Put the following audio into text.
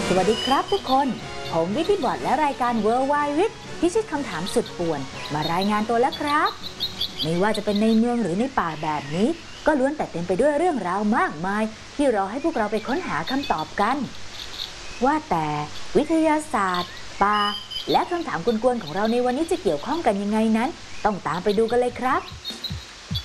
สวัสดีครับทุกคนผมวิทย์บอร์ดและรายการ Worldwide Wit พิชิตคำถามสุดป่วนมารายงานตัวแล้วครับไม่ว่าจะเป็นในเมืองหรือในป่าแบบนี้ก็ล้วนแต่เต็มไปด้วยเรื่องราวมากมายที่รอให้พวกเราไปค้นหาคำตอบกันว่าแต่วิทยาศาสตร์ป่าและคำถามกวนๆของเราในวันนี้จะเกี่ยวข้องกันยังไงนั้นต้องตามไปดูกันเลยครับ